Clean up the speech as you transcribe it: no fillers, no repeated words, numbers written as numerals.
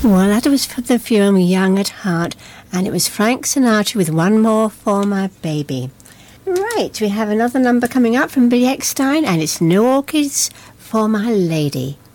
Well, that was from the film Young at Heart, and it was Frank Sinatra with One More for My Baby. Right, we have another number coming up from Billy Eckstine, and it's No Orchids for My Lady.